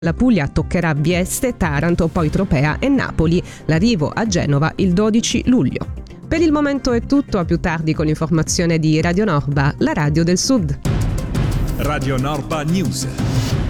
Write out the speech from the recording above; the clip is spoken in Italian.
La Puglia toccherà Vieste, Taranto, poi Tropea e Napoli. L'arrivo a Genova il 12 luglio. Per il momento è tutto, a più tardi con l'informazione di Radio Norba, la radio del Sud. Radio Norba News.